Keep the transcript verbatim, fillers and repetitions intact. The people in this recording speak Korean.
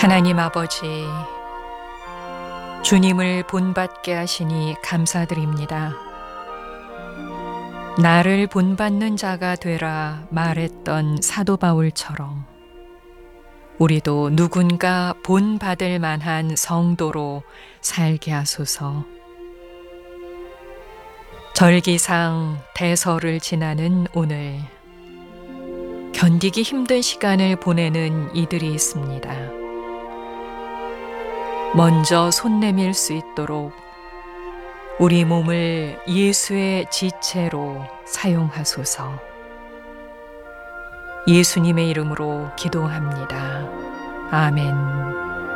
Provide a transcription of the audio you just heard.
하나님 아버지, 주님을 본받게 하시니 감사드립니다. 나를 본받는 자가 되라 말했던 사도 바울처럼 우리도 누군가 본받을 만한 성도로 살게 하소서. 절기상 대설을 지나는 오늘, 견디기 힘든 시간을 보내는 이들이 있습니다. 먼저 손 내밀 수 있도록 우리 몸을 예수의 지체로 사용하소서. 예수님의 이름으로 기도합니다. 아멘.